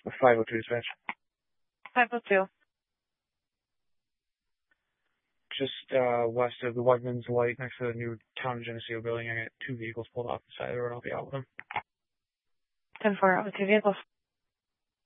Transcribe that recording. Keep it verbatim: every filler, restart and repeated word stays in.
five oh two dispatch. five oh two. Just uh, west of the Wegmans light next to the new Town of Geneseo building. I got two vehicles pulled off the side of the road. I'll be out with them. ten four out with two vehicles.